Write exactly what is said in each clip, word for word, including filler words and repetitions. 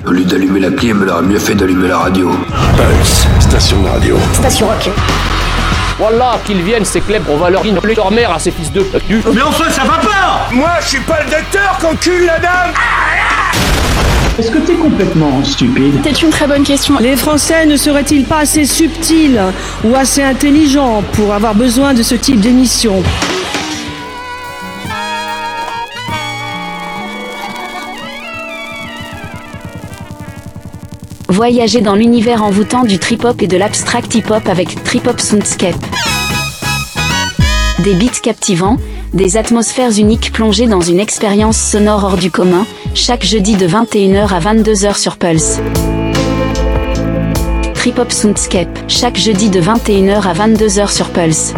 Au lieu d'allumer la clim, elle aurait mieux fait d'allumer la radio. Pulse, station de radio. Station rock. Voilà, qu'ils viennent, ces clèbres, on va leur innoler leur mère à ces fils de pute. Mais enfin, ça va pas. Moi, je suis pas le docteur qu'encule la dame. Est-ce que t'es complètement stupide? C'est une très bonne question. Les Français ne seraient-ils pas assez subtils ou assez intelligents pour avoir besoin de ce type d'émission? Voyagez dans l'univers envoûtant du trip-hop et de l'abstract hip-hop avec Trip-Hop Soundscape. Des beats captivants, des atmosphères uniques plongées dans une expérience sonore hors du commun, chaque jeudi de vingt et une heures à vingt-deux heures sur Pulse. Trip-Hop Soundscape, chaque jeudi de vingt et une heures à vingt-deux heures sur Pulse.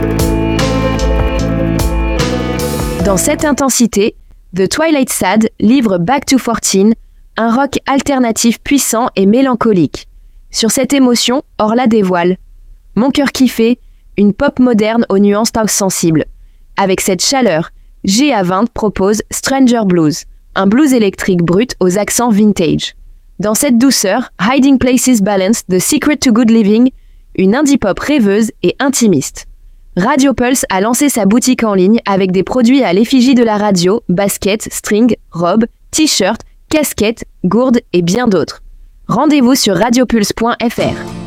Dans cette intensité, The Twilight Sad livre Back to fourteen, un rock alternatif puissant et mélancolique. Sur cette émotion, Orla dévoile Mon cœur kiffé, une pop moderne aux nuances sensibles. Avec cette chaleur, G A vingt propose Stranger Blues, un blues électrique brut aux accents vintage. Dans cette douceur, Hiding Places balance The Secret to Good Living, une indie pop rêveuse et intimiste. Radio Pulse a lancé sa boutique en ligne avec des produits à l'effigie de la radio, baskets, strings, robes, t-shirts, casquettes, gourdes et bien d'autres. Rendez-vous sur radiopulse point f r.